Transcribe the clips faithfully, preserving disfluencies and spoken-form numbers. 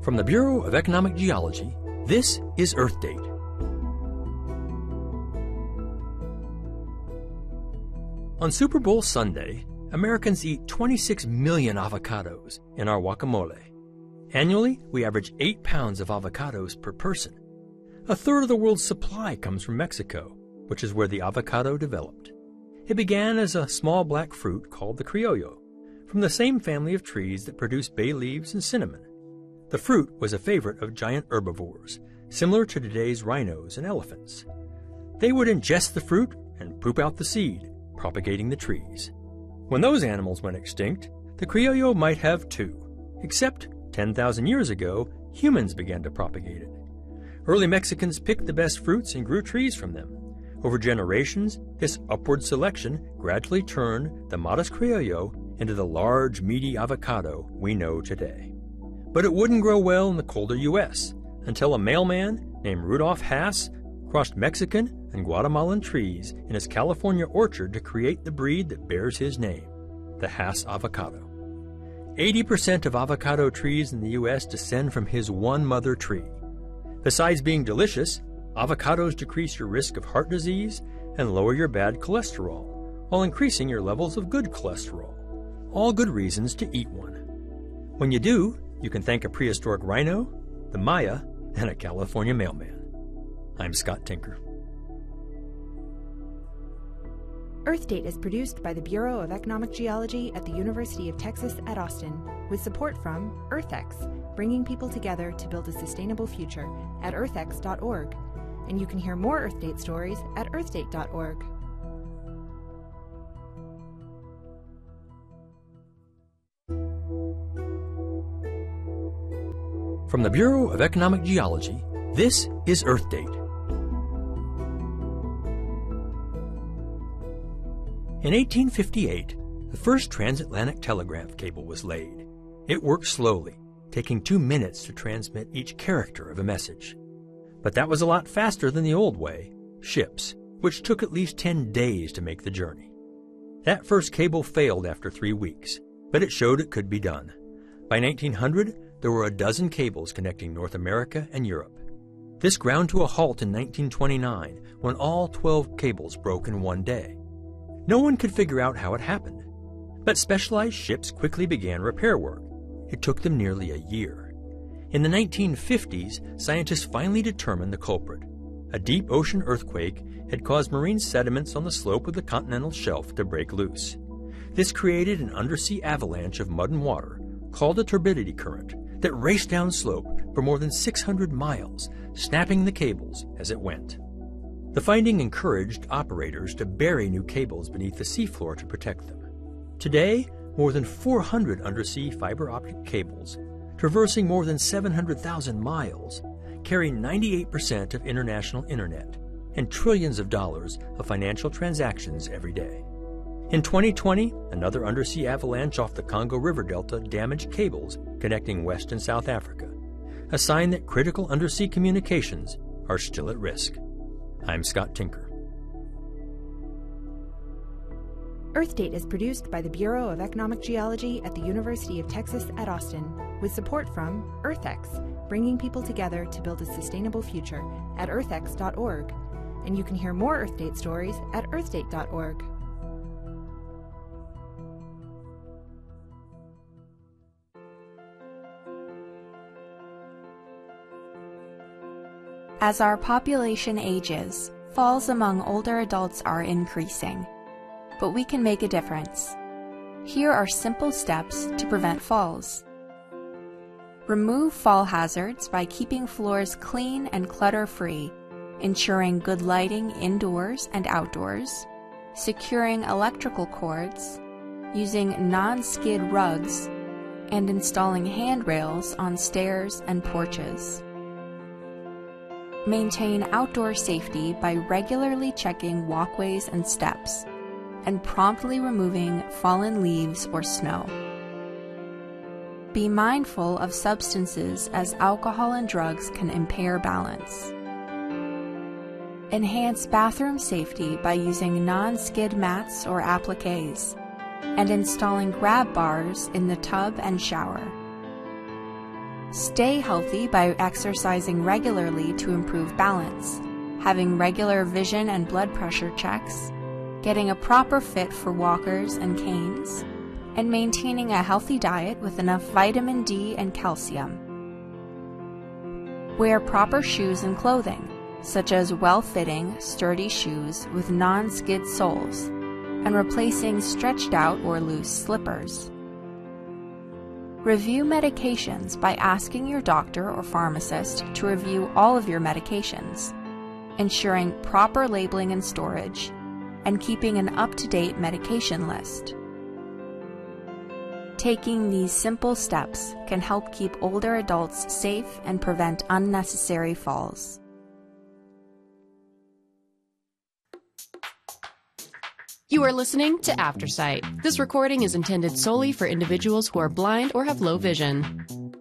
From the Bureau of Economic Geology, this is Earth Date. On Super Bowl Sunday, Americans eat twenty-six million avocados in our guacamole. Annually, we average eight pounds of avocados per person. A third of the world's supply comes from Mexico, which is where the avocado developed. It began as a small black fruit called the criollo, from the same family of trees that produce bay leaves and cinnamon. The fruit was a favorite of giant herbivores, similar to today's rhinos and elephants. They would ingest the fruit and poop out the seed, propagating the trees. When those animals went extinct, the criollo might have too, except ten thousand years ago, humans began to propagate it. Early Mexicans picked the best fruits and grew trees from them. Over generations, this upward selection gradually turned the modest criollo into the large, meaty avocado we know today. But it wouldn't grow well in the colder U S until a mailman named Rudolf Hass crossed Mexican and Guatemalan trees in his California orchard to create the breed that bears his name, the Hass avocado. eighty percent of avocado trees in the U S descend from his one mother tree. Besides being delicious, avocados decrease your risk of heart disease and lower your bad cholesterol, while increasing your levels of good cholesterol. All good reasons to eat one. When you do, you can thank a prehistoric rhino, the Maya, and a California mailman. I'm Scott Tinker. Earth Date is produced by the Bureau of Economic Geology at the University of Texas at Austin, with support from EarthX, bringing people together to build a sustainable future at earth x dot org. And you can hear more Earth Date stories at earth date dot org. From the Bureau of Economic Geology, this is Earth Date. In eighteen fifty-eight, the first transatlantic telegraph cable was laid. It worked slowly, taking two minutes to transmit each character of a message. But that was a lot faster than the old way, ships, which took at least ten days to make the journey. That first cable failed after three weeks, but it showed it could be done. By nineteen hundred, there were a dozen cables connecting North America and Europe. This ground to a halt in nineteen twenty-nine, when all twelve cables broke in one day. No one could figure out how it happened, but specialized ships quickly began repair work. It took them nearly a year. In the nineteen fifties, scientists finally determined the culprit. A deep ocean earthquake had caused marine sediments on the slope of the continental shelf to break loose. This created an undersea avalanche of mud and water, called a turbidity current, that raced down slope for more than six hundred miles, snapping the cables as it went. The finding encouraged operators to bury new cables beneath the seafloor to protect them. Today, more than four hundred undersea fiber optic cables, traversing more than seven hundred thousand miles, carry ninety-eight percent of international internet and trillions of dollars of financial transactions every day. In twenty twenty, another undersea avalanche off the Congo River Delta damaged cables connecting West and South Africa, a sign that critical undersea communications are still at risk. I'm Scott Tinker. Earth Date is produced by the Bureau of Economic Geology at the University of Texas at Austin, with support from EarthX, bringing people together to build a sustainable future at earth x dot org. And you can hear more Earth Date stories at earth date dot org. As our population ages, falls among older adults are increasing. But we can make a difference. Here are simple steps to prevent falls. Remove fall hazards by keeping floors clean and clutter-free, ensuring good lighting indoors and outdoors, securing electrical cords, using non-skid rugs, and installing handrails on stairs and porches. Maintain outdoor safety by regularly checking walkways and steps, and promptly removing fallen leaves or snow. Be mindful of substances, as alcohol and drugs can impair balance. Enhance bathroom safety by using non-skid mats or appliques, and installing grab bars in the tub and shower. Stay healthy by exercising regularly to improve balance, having regular vision and blood pressure checks, getting a proper fit for walkers and canes, and maintaining a healthy diet with enough vitamin D and calcium. Wear proper shoes and clothing, such as well-fitting, sturdy shoes with non-skid soles, and replacing stretched out or loose slippers. Review medications by asking your doctor or pharmacist to review all of your medications, ensuring proper labeling and storage, and keeping an up-to-date medication list. Taking these simple steps can help keep older adults safe and prevent unnecessary falls. You are listening to Aftersight. This recording is intended solely for individuals who are blind or have low vision.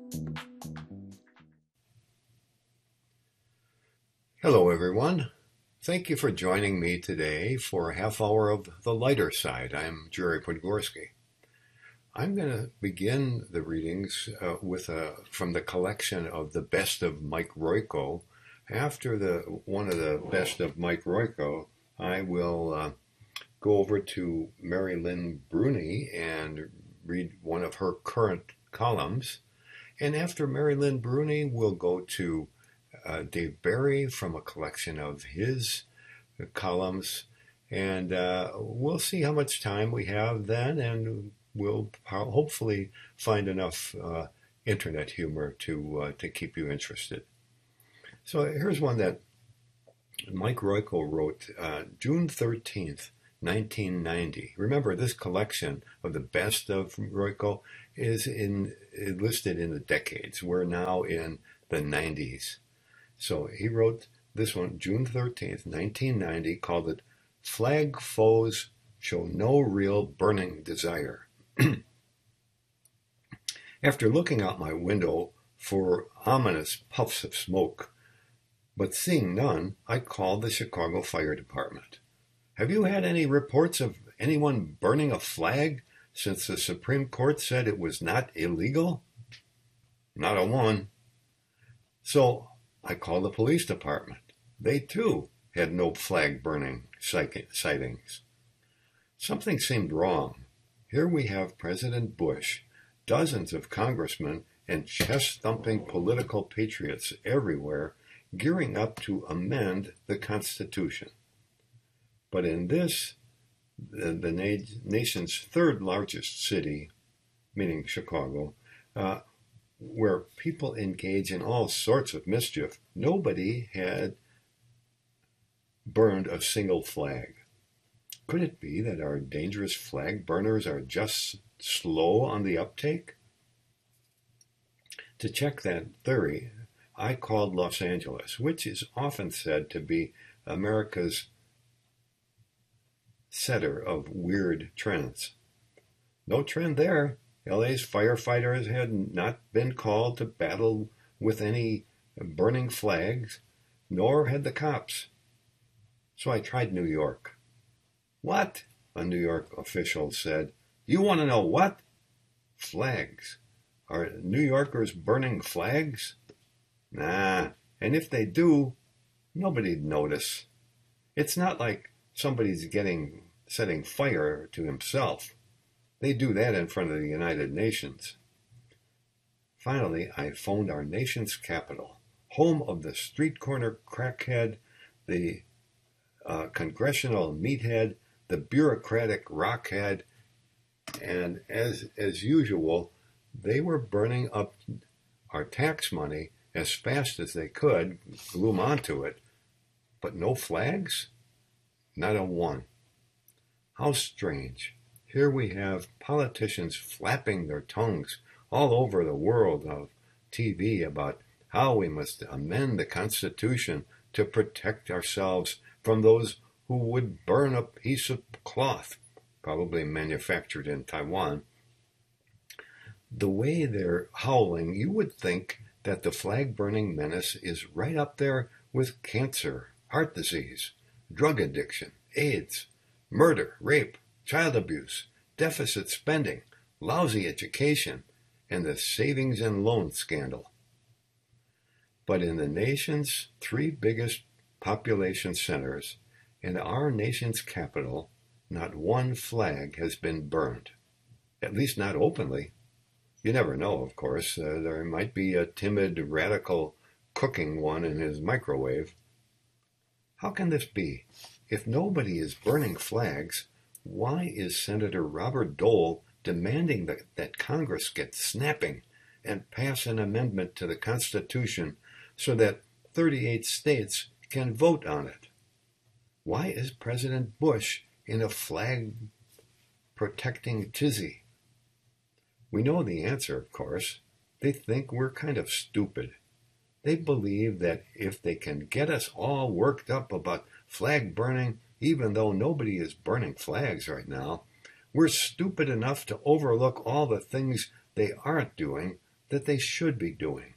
Hello, everyone. Thank you for joining me today for a half hour of The Lighter Side. I'm Jerry Podgorski. I'm going to begin the readings uh, with a, from the collection of the Best of Mike Royko. After the one of the Best of Mike Royko, I will uh, go over to Mary Lynn Bruni and read one of her current columns. And after Mary Lynn Bruni, we'll go to uh, Dave Barry from a collection of his columns. And uh, we'll see how much time we have then, and we'll hopefully find enough uh, internet humor to uh, to keep you interested. So here's one that Mike Royko wrote uh, June thirteenth, nineteen ninety. Remember, this collection of the best of Royko is in listed in the decades. We're now in the nineties. So he wrote this one, June thirteenth, nineteen ninety, called it Flag Foes Show No Real Burning Desire. After looking out my window for ominous puffs of smoke, but seeing none, I called the Chicago Fire Department. Have you had any reports of anyone burning a flag since the Supreme Court said it was not illegal? Not a one. So I called the police department. They, too, had no flag burning sightings. Something seemed wrong. Here we have President Bush, dozens of congressmen, and chest-thumping political patriots everywhere gearing up to amend the Constitution. But in this, the, the na- nation's third largest city, meaning Chicago, uh, where people engage in all sorts of mischief, nobody had burned a single flag. Could it be that our dangerous flag burners are just slow on the uptake? To check that theory, I called Los Angeles, which is often said to be America's setter of weird trends. No trend there. L A's firefighters had not been called to battle with any burning flags, nor had the cops. So I tried New York. What? A New York official said. You want to know what? Flags. Are New Yorkers burning flags? Nah, and if they do, nobody'd notice. It's not like somebody's getting setting fire to himself. They do that in front of the United Nations. Finally, I phoned our nation's capital, home of the street corner crackhead, the uh, congressional meathead, the bureaucratic rockhead, and as as usual, they were burning up our tax money as fast as they could, glue 'em onto it, but no flags? Not a one. How strange. Here we have politicians flapping their tongues all over the world of T V about how we must amend the Constitution to protect ourselves from those who would burn a piece of cloth, probably manufactured in Taiwan. The way they're howling, you would think that the flag-burning menace is right up there with cancer, heart disease, drug addiction, AIDS, murder, rape, child abuse, deficit spending, lousy education, and the savings and loan scandal. But in the nation's three biggest population centers, in our nation's capital, not one flag has been burned, at least not openly. You never know, of course. Uh, there might be a timid, radical cooking one in his microwave. How can this be? If nobody is burning flags, why is Senator Robert Dole demanding that, that Congress get snapping and pass an amendment to the Constitution so that thirty-eight states can vote on it? Why is President Bush in a flag-protecting tizzy? We know the answer, of course. They think we're kind of stupid. They believe that if they can get us all worked up about flag burning, even though nobody is burning flags right now, we're stupid enough to overlook all the things they aren't doing that they should be doing.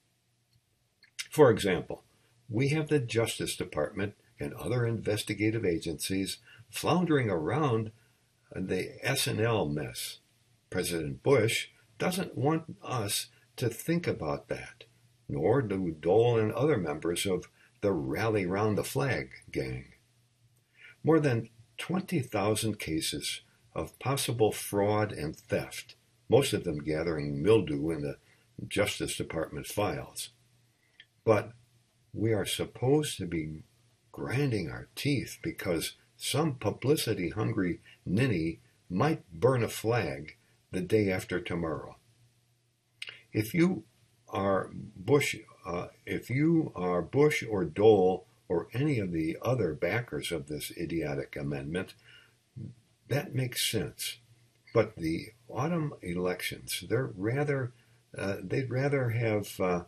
For example, we have the Justice Department and other investigative agencies floundering around the S and L mess. President Bush doesn't want us to think about that, nor do Dole and other members of the Rally Round the Flag gang. More than twenty thousand cases of possible fraud and theft, most of them gathering mildew in the Justice Department files. But we are supposed to be grinding our teeth because some publicity-hungry ninny might burn a flag the day after tomorrow. If you are Bush, uh, if you are Bush or Dole or any of the other backers of this idiotic amendment, that makes sense. But the autumn elections, they're rather, uh, they'd rather have uh,